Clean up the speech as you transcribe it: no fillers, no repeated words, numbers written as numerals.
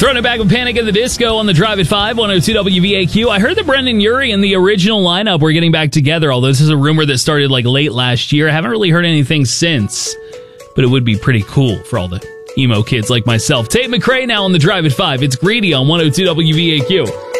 Throwing it back with Panic at the Disco on the Drive at 5, 102 WVAQ. I heard that Brendan Urie and the original lineup were getting back together, although this is a rumor that started like late last year. I haven't really heard anything since, but it would be pretty cool for all the emo kids like myself. Tate McRae now on the Drive at 5. It's Greedy on 102 WVAQ.